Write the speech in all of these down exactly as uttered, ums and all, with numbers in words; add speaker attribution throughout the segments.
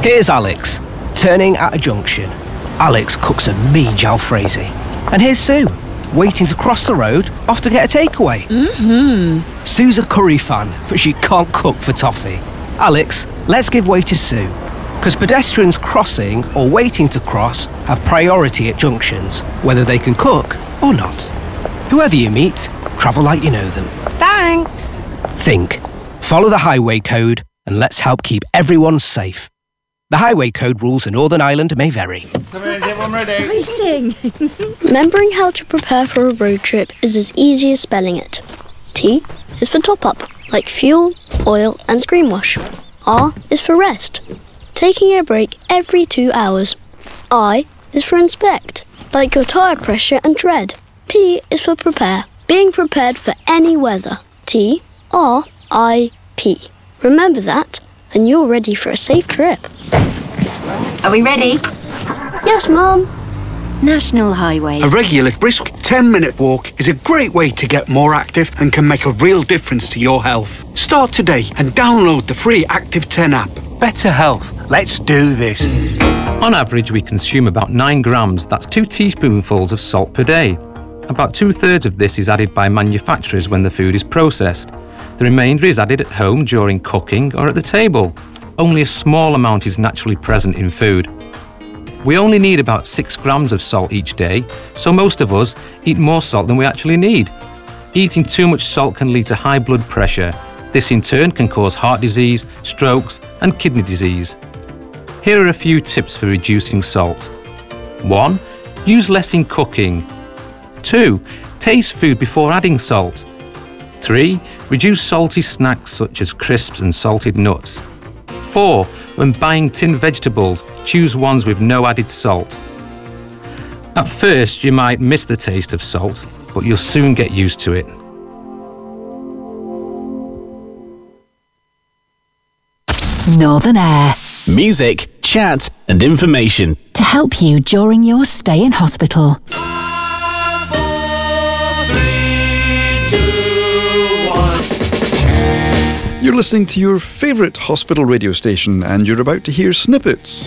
Speaker 1: Here's Alex, turning at a junction. Alex cooks a mean jalfrezi. And here's Sue, waiting to cross the road off to get a takeaway.
Speaker 2: Mm-hmm.
Speaker 1: Sue's a curry fan, but she can't cook for toffee. Alex, let's give way to Sue, because pedestrians crossing or waiting to cross have priority at junctions, whether they can cook or not. Whoever you meet, travel like you know them.
Speaker 2: Thanks.
Speaker 1: Think, follow the highway code, and let's help keep everyone safe. The highway code rules in Northern Ireland may vary.
Speaker 2: Exciting.
Speaker 3: Remembering how to prepare for a road trip is as easy as spelling it. T is for top up, like fuel, oil and screen wash. R is for rest, taking a break every two hours. I is for inspect, like your tyre pressure and tread. P is for prepare, being prepared for any weather. T, R, I, P. Remember that, and you're ready for a safe trip.
Speaker 4: Are we ready?
Speaker 3: Yes, Mum.
Speaker 4: National highways.
Speaker 5: A regular, brisk ten-minute walk is a great way to get more active and can make a real difference to your health. Start today and download the free Active ten app.
Speaker 6: Better health. Let's do this.
Speaker 7: On average, we consume about nine grams, that's two teaspoonfuls of salt per day. About two-thirds of this is added by manufacturers when the food is processed. The remainder is added at home during cooking or at the table. Only a small amount is naturally present in food. We only need about six grams of salt each day, so most of us eat more salt than we actually need. Eating too much salt can lead to high blood pressure. This in turn can cause heart disease, strokes and kidney disease. Here are a few tips for reducing salt. one. Use less in cooking. two. Taste food before adding salt. three. Reduce salty snacks such as crisps and salted nuts. four. When buying tinned vegetables, choose ones with no added salt. At first, you might miss the taste of salt, but you'll soon get used to it.
Speaker 8: Northern Air.
Speaker 9: Music, chat and information.
Speaker 8: To help you during your stay in hospital.
Speaker 10: You're listening to your favourite hospital radio station and you're about to hear snippets.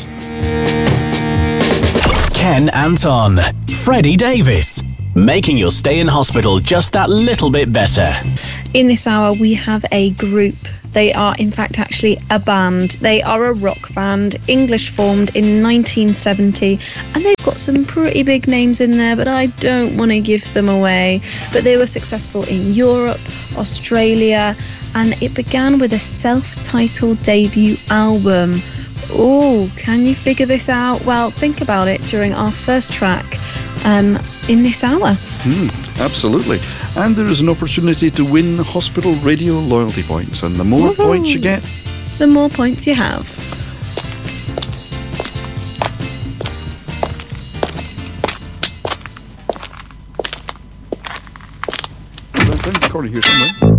Speaker 9: Ken Anton, Freddie Davis, making your stay in hospital just that little bit better.
Speaker 11: In this hour, we have a group. They are, in fact, actually a band. They are a rock band, English formed in nineteen seventy, and they've got some pretty big names in there, but I don't want to give them away. But they were successful in Europe, Australia, and it began with a self-titled debut album. Oh, can you figure this out? Well, think about it during our first track um, in this hour.
Speaker 10: Mm, absolutely. And there is an opportunity to win hospital radio loyalty points. And the more
Speaker 11: Woo-hoo.
Speaker 10: points you get,
Speaker 11: the more points you have.
Speaker 10: There's a corner here somewhere.